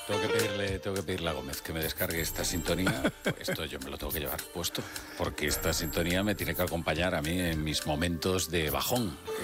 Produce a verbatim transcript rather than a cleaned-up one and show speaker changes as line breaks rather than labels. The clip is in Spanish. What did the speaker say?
Tengo que pedirle, tengo que pedirle a Gómez que me descargue esta sintonía. Esto yo me lo tengo que llevar puesto, porque esta sintonía me tiene que acompañar a mí en mis momentos de bajón.